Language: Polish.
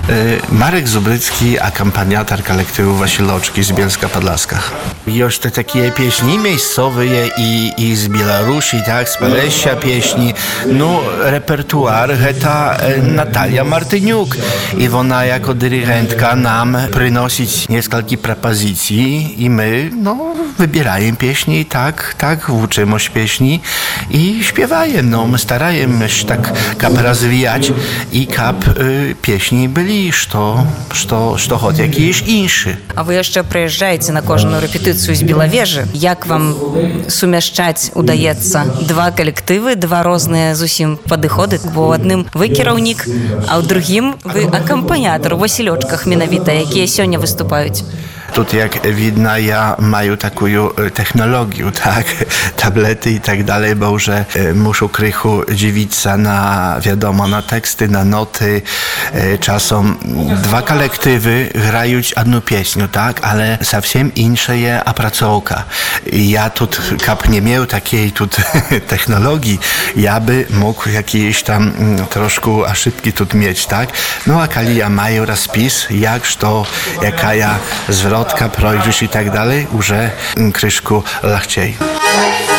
Marek Zubrycki, akompaniator kolektywu Wasiloczki z Bielska Podlaskach. Już te takie pieśni miejscowe i z Białorusi, tak, z Polesia pieśni. No, repertuar to Natalia Martyniuk. I ona jako dyrygentka nam przynosi kilka propozycji i my, wybieramy pieśni, tak, uczymy się pieśni i śpiewajemy. No, my starajemy się tak rozwijać i pieśni byli, что choć jakiś inszy. A wy jeszcze przyjeżdżacie na każdą repetycję z Białowieży. Jak wam sumieszczać udaється dwa kolektywy, dwa różne zupełnie podchody, bo w jednym wy kierownik, a w drugim wy akompaniator w Wasiloczkach mianowite, jakie dzisiaj występują? Тут, jak widno, ja mają taką technologię, tak, tablety i tak dalej, bo już muszą krychu dziwica na teksty, na noty. Czasem dwa kolektywy grają jedną pieśń, tak, ale całkiem inna jest opracowania. Ja tu nie miał takiej technologii, ja by mógł jakieś tam troszkę szybki mieć, tak. No a kiedy ja mają rozpis, jaka zwrotka, projdzisz i tak dalej, już kryszku łatwiej.